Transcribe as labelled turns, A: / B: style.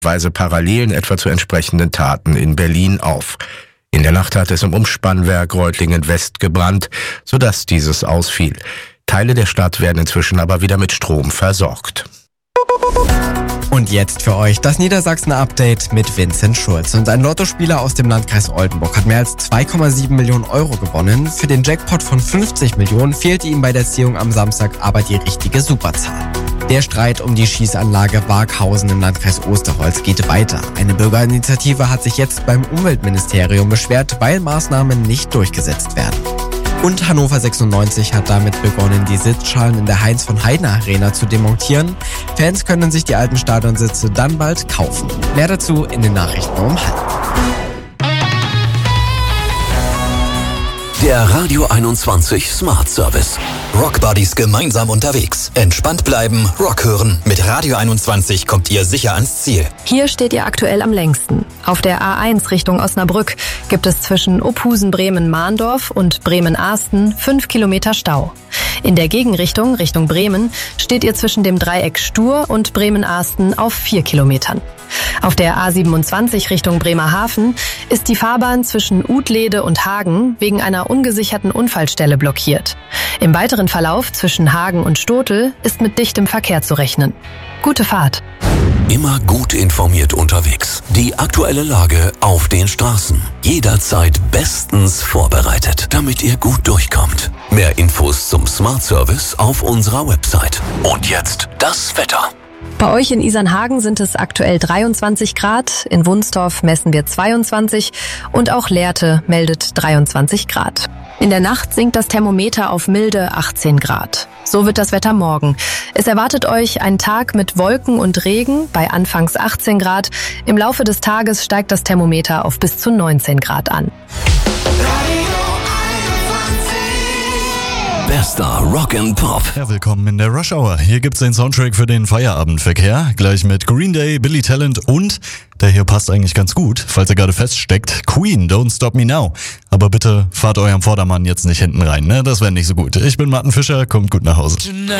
A: weise Parallelen etwa zu entsprechenden Taten in Berlin auf. In der Nacht hat es im Umspannwerk Reutlingen West gebrannt, sodass dieses ausfiel. Teile der Stadt werden inzwischen aber wieder mit Strom versorgt.
B: Und jetzt für euch das Niedersachsen-Update mit Vincent Schulz. Und ein Lottospieler aus dem Landkreis Oldenburg hat mehr als 2,7 Millionen Euro gewonnen. Für den Jackpot von 50 Millionen fehlte ihm bei der Ziehung am Samstag aber die richtige Superzahl. Der Streit um die Schießanlage Waaghausen im Landkreis Osterholz geht weiter. Eine Bürgerinitiative hat sich jetzt beim Umweltministerium beschwert, weil Maßnahmen nicht durchgesetzt werden. Und Hannover 96 hat damit begonnen, die Sitzschalen in der Heinz-von-Heydner-Arena zu demontieren. Fans können sich die alten Stadionsitze dann bald kaufen. Mehr dazu in den Nachrichten um 12:30.
C: Der Radio 21 Smart Service. Rock Buddies gemeinsam unterwegs. Entspannt bleiben, Rock hören. Mit Radio 21 kommt ihr sicher ans Ziel.
D: Hier steht ihr aktuell am längsten. Auf der A1 Richtung Osnabrück gibt es zwischen Ophusen-Bremen-Mahndorf und Bremen-Ahsten 5 Kilometer Stau. In der Gegenrichtung, Richtung Bremen, steht ihr zwischen dem Dreieck Stur und Bremen-Ahsten auf 4 Kilometern. Auf der A27 Richtung Bremerhaven ist die Fahrbahn zwischen Utlede und Hagen wegen einer ungesicherten Unfallstelle blockiert. Im weiteren Verlauf zwischen Hagen und Stotel ist mit dichtem Verkehr zu rechnen. Gute Fahrt.
C: Immer gut informiert unterwegs. Die aktuelle Lage auf den Straßen. Jederzeit bestens vorbereitet, damit ihr gut durchkommt. Mehr Infos zum Smart Service auf unserer Website. Und jetzt das Wetter.
D: Bei euch in Isernhagen sind es aktuell 23 Grad, in Wunstorf messen wir 22 und auch Lehrte meldet 23 Grad. In der Nacht sinkt das Thermometer auf milde 18 Grad. So wird das Wetter morgen. Es erwartet euch ein Tag mit Wolken und Regen bei anfangs 18 Grad. Im Laufe des Tages steigt das Thermometer auf bis zu 19 Grad an.
C: Bester Rock and Pop.
E: Ja, willkommen in der Rush Hour. Hier gibt's den Soundtrack für den Feierabendverkehr. Gleich mit Green Day, Billy Talent und, der hier passt eigentlich ganz gut, falls ihr gerade feststeckt, Queen, Don't Stop Me Now. Aber bitte fahrt eurem Vordermann jetzt nicht hinten rein, ne? Das wäre nicht so gut. Ich bin Martin Fischer, kommt gut nach Hause.